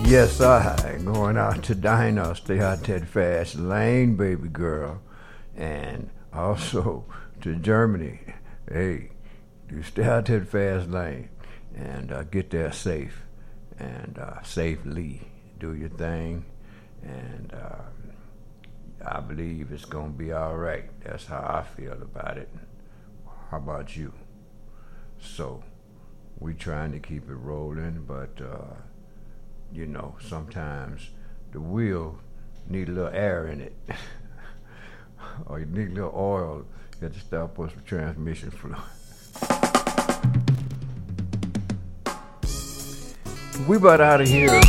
Yes, I going out to diner, stay out that fast lane, baby girl, and also to Germany. Hey, you stay out that fast lane and get there safe and safely. Do your thing, and I believe it's gonna be all right. That's how I feel about it. How about you? So we trying to keep it rolling, but sometimes the wheel need a little air in it, or you need a little oil. You have to start putting some transmission fluid. We about out of here.